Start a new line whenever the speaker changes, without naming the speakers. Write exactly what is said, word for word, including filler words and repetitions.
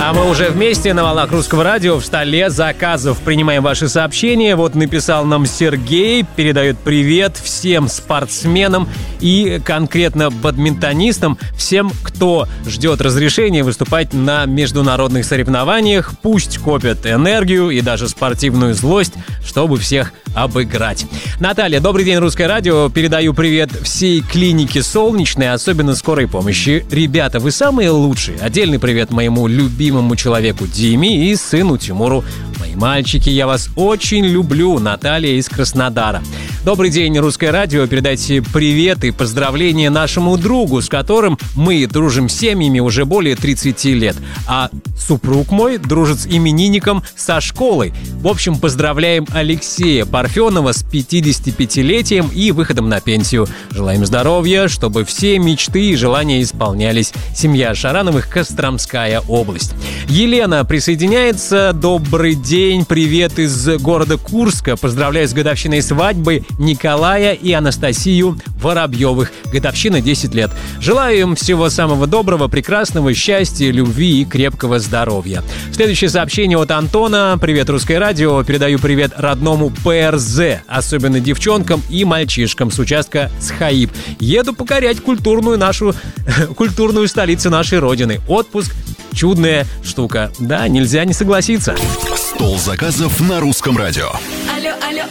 А мы уже вместе на волнах Русского радио в столе заказов. Принимаем ваши сообщения. Вот написал нам Сергей, передает привет всем спортсменам и конкретно бадминтонистам, всем, кто ждет разрешения выступать на международных соревнованиях. Пусть копят энергию и даже спортивную злость, чтобы всех обыграть. Наталья, добрый день, Русское радио. Передаю привет всей клинике Солнечной, особенно скорой помощи. Ребята, вы самые лучшие. Отдельный привет моему любимому человеку Диме и сыну Тимуру. Мои мальчики, я вас очень люблю. Наталья из Краснодара. Добрый день, Русское радио. Передайте привет и поздравления нашему другу, с которым мы дружим семьями уже более тридцати лет. А супруг мой дружит с именинником со школой. В общем, поздравляем Алексея Парфенова с пятидесятипятилетием и выходом на пенсию. Желаем здоровья, чтобы все мечты и желания исполнялись. Семья Шарановых, Костромская область. Елена присоединяется. Добрый день, привет из города Курска. Поздравляю с годовщиной свадьбы Николая и Анастасию Воробьевых. Годовщина десять лет. Желаю им всего самого доброго, прекрасного, счастья, любви и крепкого здоровья. Следующее сообщение от Антона. Привет, Русское радио. Передаю привет родному ПРЗ, особенно девчонкам и мальчишкам с участка Схаиб. Еду покорять культурную нашу, культурную столицу нашей родины. Отпуск — чудная штука. Да, нельзя не согласиться.
Стол заказов на Русском радио.
Алло, алло,